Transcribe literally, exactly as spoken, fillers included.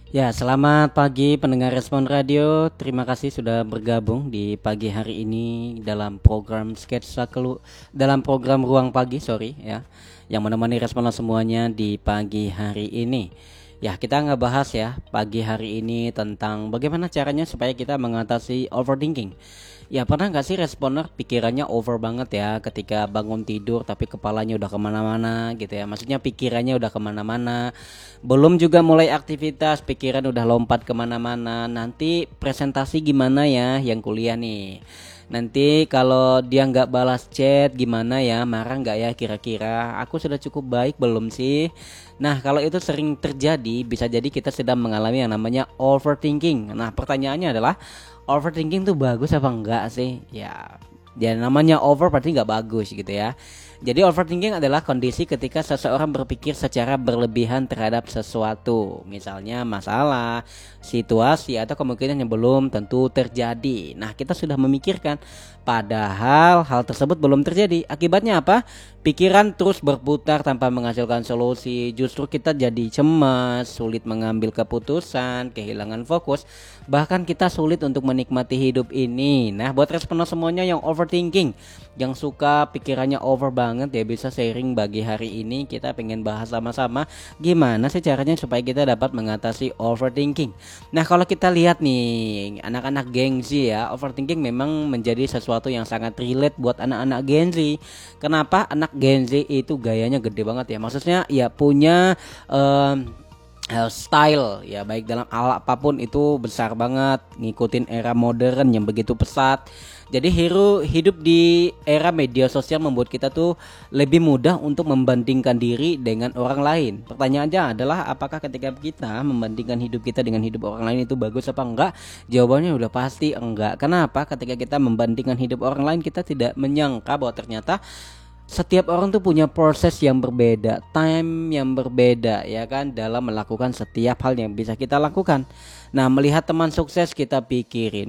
Ya, selamat pagi pendengar Respon Radio. Terima kasih sudah bergabung di pagi hari ini dalam program sketsa kelu dalam program Ruang Pagi, sorry ya. Yang menemani Respon semuanya di pagi hari ini. Ya, kita ngebahas ya pagi hari ini tentang bagaimana caranya supaya kita mengatasi overthinking. Ya pernah nggak sih responer pikirannya over banget ya ketika bangun tidur tapi kepalanya udah kemana-mana gitu ya. Maksudnya pikirannya udah kemana-mana. Belum juga mulai aktivitas pikiran udah lompat kemana-mana. Nanti presentasi gimana ya yang kuliah nih. Nanti kalau dia nggak balas chat gimana ya, marah nggak ya kira-kira? Aku sudah cukup baik belum sih? Nah kalau itu sering terjadi, bisa jadi kita sedang mengalami yang namanya overthinking. Nah pertanyaannya adalah, overthinking tuh bagus apa enggak sih? Ya, ya namanya over berarti nggak bagus gitu ya. Jadi overthinking adalah kondisi ketika seseorang berpikir secara berlebihan terhadap sesuatu, misalnya masalah, situasi atau kemungkinan yang belum tentu terjadi. Nah, kita sudah memikirkan padahal hal tersebut belum terjadi. Akibatnya apa? Pikiran terus berputar tanpa menghasilkan solusi. Justru kita jadi cemas, sulit mengambil keputusan, kehilangan fokus, bahkan kita sulit untuk menikmati hidup ini. Nah, buat respon semuanya yang overthinking, yang suka pikirannya over banget ya, bisa sharing bagi hari ini. Kita pengen bahas sama-sama gimana sih caranya supaya kita dapat mengatasi overthinking. Nah, kalau kita lihat nih anak-anak Gen Z ya, overthinking memang menjadi sesuatu yang sangat relate buat anak-anak Gen Z. Kenapa? Anak Gen Z itu gayanya gede banget ya. Maksudnya ya punya um, style ya, baik dalam hal apapun itu besar banget, ngikutin era modern yang begitu pesat. Jadi hero hidup di era media sosial membuat kita tuh lebih mudah untuk membandingkan diri dengan orang lain. Pertanyaannya adalah apakah ketika kita membandingkan hidup kita dengan hidup orang lain itu bagus apa enggak? Jawabannya udah pasti enggak. Kenapa? Ketika kita membandingkan hidup orang lain, kita tidak menyangka bahwa ternyata setiap orang tuh punya proses yang berbeda, time yang berbeda ya kan, dalam melakukan setiap hal yang bisa kita lakukan. Nah, melihat teman sukses kita pikirin